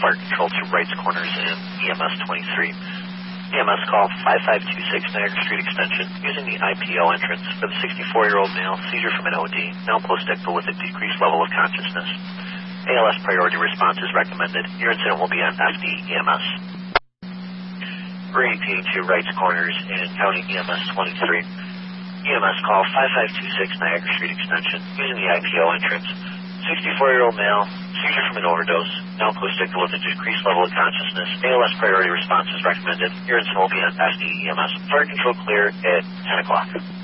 fire control to Wrights Corners and EMS 23. EMS call 5526 Niagara Street Extension using the IPO entrance for the 64-year-old male, seizure from an OD, now post-ictal with a decreased level of consciousness. ALS priority response is recommended. Your incident will be on FD EMS. Repeating to Wrights Corners and County EMS 23. EMS call 5526 Niagara Street Extension using the IPO entrance. 64-year-old male, seizure from an overdose, now post-ictal with a decreased level of consciousness. ALS priority response is recommended. Your incident will be on FD EMS. Fire control clear at 10 o'clock.